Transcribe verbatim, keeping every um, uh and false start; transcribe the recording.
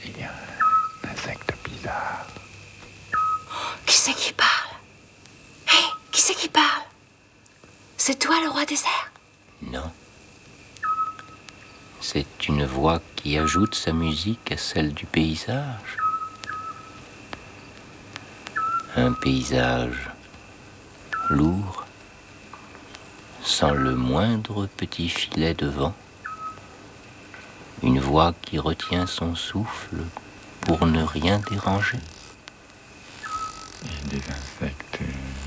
Il y a un insecte bizarre. Qui c'est qui parle? Hé, hey, qui c'est qui parle? C'est toi le roi des airs? Non. C'est une voix qui ajoute sa musique à celle du paysage. Un paysage lourd, sans le moindre petit filet de vent. Une voix qui retient son souffle pour ne rien déranger. Et des insectes